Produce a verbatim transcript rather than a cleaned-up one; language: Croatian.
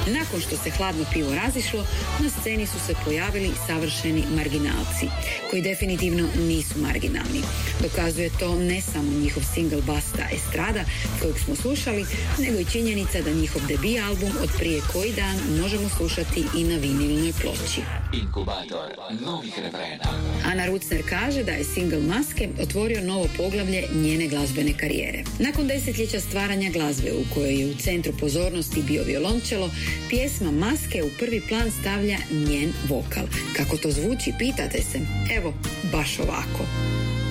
Nakon što se hladno pivo razišlo, na sceni su se pojavili savršeni marginalci, koji definitivno nisu marginalni. Dokazuje to ne samo njihov single Basta Estrada, kojeg smo slušali, nego i činjenica da njihov debi album od prije koji dan možemo slušati i na vinilnoj ploči. Inkubator novih refrena. Ana Rucner kaže da je single Maske otvorio novo poglavlje njene glazbene karijere. Nakon desetljeća stvaranja glazbe u kojoj je u centru pozornosti bio violončelo, pjesma Maske u prvi plan stavlja njen vokal. Kako to zvuči, pitate se? Evo, baš ovako.